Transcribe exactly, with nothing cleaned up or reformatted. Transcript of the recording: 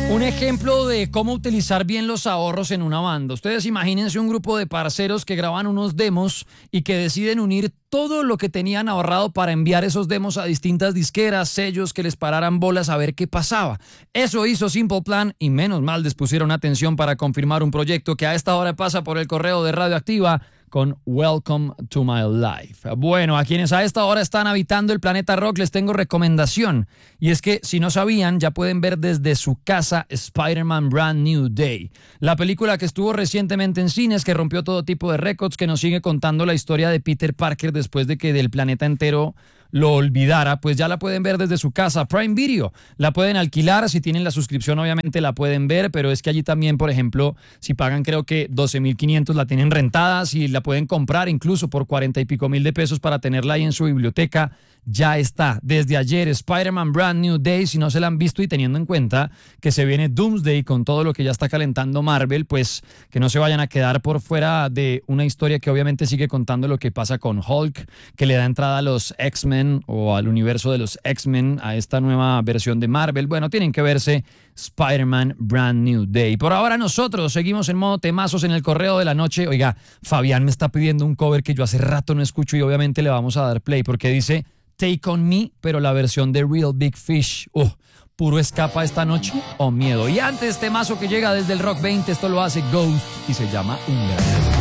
Un ejemplo de cómo utilizar bien los ahorros en una banda. Ustedes imagínense un grupo de parceros que graban unos demos y que deciden unir todo lo que tenían ahorrado para enviar esos demos a distintas disqueras, sellos que les pararan bolas a ver qué pasaba. Eso hizo Simple Plan y menos mal les pusieron atención para confirmar un proyecto que a esta hora pasa por el correo de Radioactiva con Welcome to My Life. Bueno, a quienes a esta hora están habitando el planeta rock les tengo recomendación. Y es que, si no sabían, ya pueden ver desde su casa Spider-Man Brand New Day. La película que estuvo recientemente en cines, que rompió todo tipo de récords, que nos sigue contando la historia de Peter Parker después de que del planeta entero lo olvidara, pues ya la pueden ver desde su casa. Prime Video, la pueden alquilar, si tienen la suscripción obviamente la pueden ver, pero es que allí también, por ejemplo, si pagan creo que doce mil quinientos la tienen rentada, si la pueden comprar incluso por cuarenta y pico mil de pesos para tenerla ahí en su biblioteca. Ya está, desde ayer Spider-Man Brand New Day, si no se la han visto y teniendo en cuenta que se viene Doomsday con todo lo que ya está calentando Marvel, pues que no se vayan a quedar por fuera de una historia que obviamente sigue contando lo que pasa con Hulk, que le da entrada a los X-Men o al universo de los X-Men, a esta nueva versión de Marvel. Bueno, tienen que verse Spider-Man Brand New Day. Por ahora nosotros seguimos en modo temazos en el correo de la noche. Oiga, Fabián me está pidiendo un cover que yo hace rato no escucho y obviamente le vamos a dar play porque dice Take On Me, pero la versión de Real Big Fish. Uh, puro escapa esta noche o miedo. Y antes, temazo que llega desde el Rock veinte, esto lo hace Ghost y se llama Un Gran.